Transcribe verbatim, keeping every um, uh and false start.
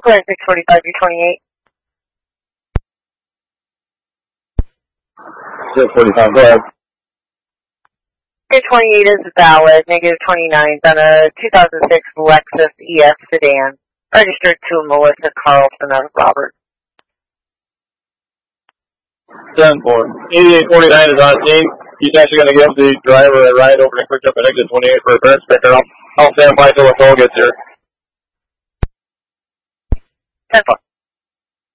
clear six forty-five, you're twenty-eight. six forty-five, go ahead. Your twenty-eight is valid, negative twenty-nine on a two thousand six Lexus E S sedan, registered to Melissa Carlson out of Robert. ten four. eighty-eight forty-nine is on scene. He's actually going to give the driver a ride over to Quick Trip and exit twenty-eight for a parent sticker. I'll, I'll stand by till the toll gets here. ten four.